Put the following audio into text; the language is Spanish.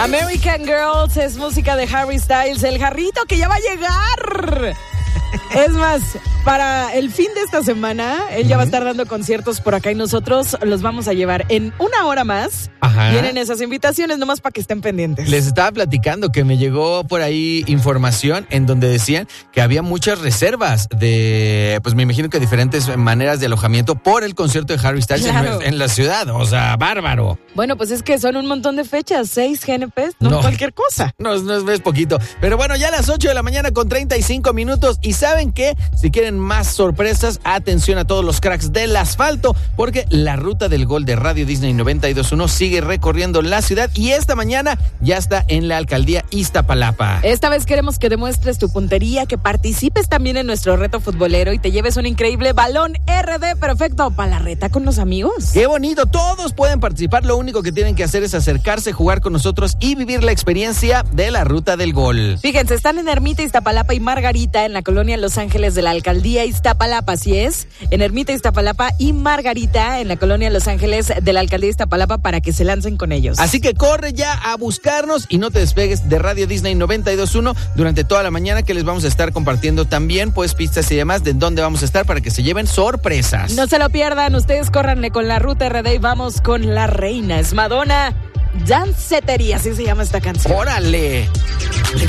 American Girls es música de Harry Styles, el jarrito que ya va a llegar. Es más, para el fin de esta semana, él ya va a estar dando conciertos por acá y nosotros los vamos a llevar en una hora más. Ajá. Vienen esas invitaciones nomás para que estén pendientes. Les estaba platicando que me llegó por ahí información en donde decían que había muchas reservas de, pues me imagino que diferentes maneras de alojamiento por el concierto de Harry Styles en la ciudad. O sea, bárbaro. Bueno, pues es que son un montón de fechas, 6 GNPs, no cualquier cosa. No es poquito. Pero bueno, ya a las 8 de la mañana con 35 minutos. ¿Y saben qué? Si quieren más sorpresas, atención a todos los cracks del asfalto, porque la ruta del gol de Radio Disney 92.1 sigue recorriendo la ciudad y esta mañana ya está en la alcaldía Iztapalapa. Esta vez queremos que demuestres tu puntería, que participes también en nuestro reto futbolero y te lleves un increíble balón RD perfecto para la reta con los amigos. ¡Qué bonito! Todos pueden participar, lo único que tienen que hacer es acercarse, jugar con nosotros y vivir la experiencia de la ruta del gol. Fíjense, están en Ermita, Iztapalapa y Margarita, en la colonia Los Ángeles de la alcaldía Iztapalapa, así es, en Ermita, Iztapalapa y Margarita, en la colonia Los Ángeles de la alcaldía Iztapalapa, para que se lancen con ellos. Así que corre ya a buscarnos y no te despegues de Radio Disney 92.1 durante toda la mañana, que les vamos a estar compartiendo también pues pistas y demás de dónde vamos a estar para que se lleven sorpresas. No se lo pierdan, ustedes córranle con la ruta RD y vamos con la reina, es Madonna Dancetería, así se llama esta canción. ¡Órale!